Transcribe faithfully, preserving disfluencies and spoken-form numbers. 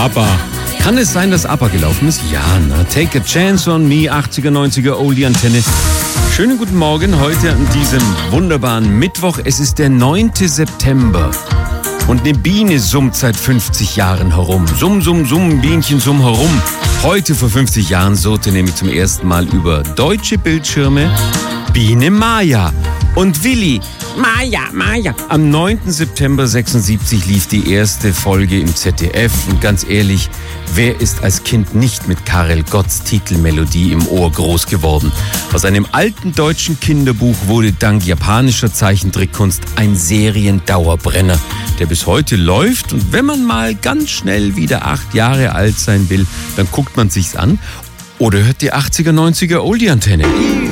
ABBA. Kann es sein, dass ABBA gelaufen ist? Ja, na. Take a Chance on Me, achtziger, neunziger Oldie-Antenne. Schönen guten Morgen heute an diesem wunderbaren Mittwoch. Es ist der neunte September. Und eine Biene summt seit fünfzig Jahren herum. Summ, summ, summ, Bienchen summ herum. Heute vor fünfzig Jahren surrte nämlich zum ersten Mal über deutsche Bildschirme Biene Maya. Und Willi, Maya, Maya. Am neunten September sechsundsiebzig lief die erste Folge im Z D F. Und ganz ehrlich, wer ist als Kind nicht mit Karel Gotts Titelmelodie im Ohr groß geworden? Aus einem alten deutschen Kinderbuch wurde dank japanischer Zeichentrickkunst ein Seriendauerbrenner, der bis heute läuft. Und wenn man mal ganz schnell wieder acht Jahre alt sein will, dann guckt man sich's an oder hört die achtziger, neunziger Oldie-Antenne.